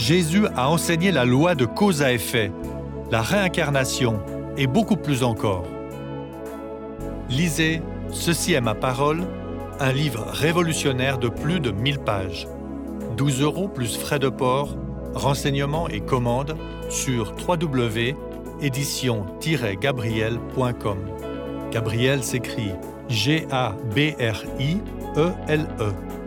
Jésus a enseigné la loi de cause à effet, la réincarnation et beaucoup plus encore. Lisez « Ceci est ma parole », un livre révolutionnaire de plus de 1000 pages. 12 € plus frais de port, renseignements et commandes sur www.édition-gabriel.com. Gabriel s'écrit Gabrielle.